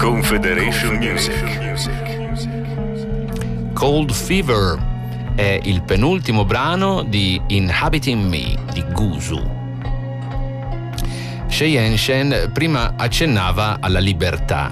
Confederation Music. Cold Fever è il penultimo brano di Inhabiting Me di Gusu. Cheyenne Shen prima accennava alla libertà.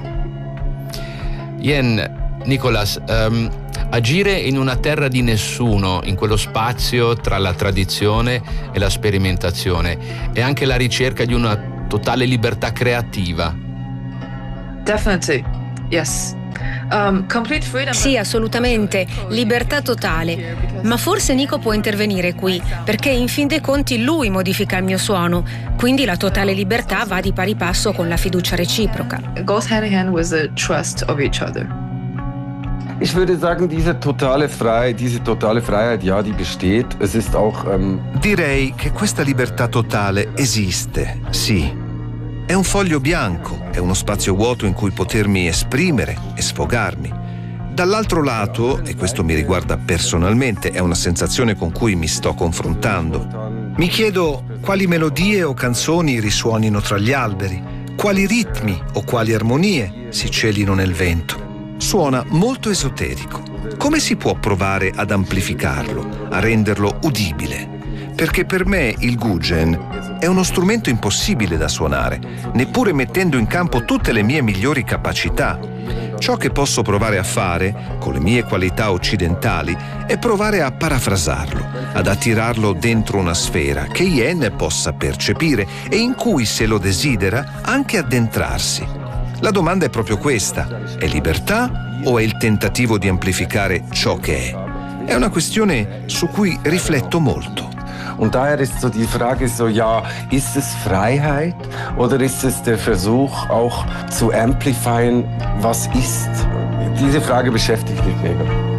Nicolas, agire in una terra di nessuno, in quello spazio tra la tradizione e la sperimentazione, è anche la ricerca di una totale libertà creativa. Definitely, yes. Complete freedom. Sì, assolutamente, libertà totale. Ma forse Nico può intervenire qui, perché in fin dei conti lui modifica il mio suono, quindi la totale libertà va di pari passo con la fiducia reciproca. It goes hand in hand with the trust of each other. Ich würde sagen, diese totale Freiheit, ja, die besteht. Es ist auch, Direi che questa libertà totale esiste, sì. È un foglio bianco, è uno spazio vuoto in cui potermi esprimere e sfogarmi. Dall'altro lato, e questo mi riguarda personalmente, è una sensazione con cui mi sto confrontando. Mi chiedo quali melodie o canzoni risuonino tra gli alberi, quali ritmi o quali armonie si celino nel vento. Suona molto esoterico. Come si può provare ad amplificarlo, a renderlo udibile? Perché per me il guzheng è uno strumento impossibile da suonare, neppure mettendo in campo tutte le mie migliori capacità. Ciò che posso provare a fare, con le mie qualità occidentali, è provare a parafrasarlo, ad attirarlo dentro una sfera che Yen possa percepire e in cui, se lo desidera, anche addentrarsi. La domanda è proprio questa: è libertà o è il tentativo di amplificare ciò che è? È una questione su cui rifletto molto. und daher ist so die Frage so, ja, ist es Freiheit oder ist es der Versuch auch zu amplifieren, was ist? Diese Frage beschäftigt mich mega.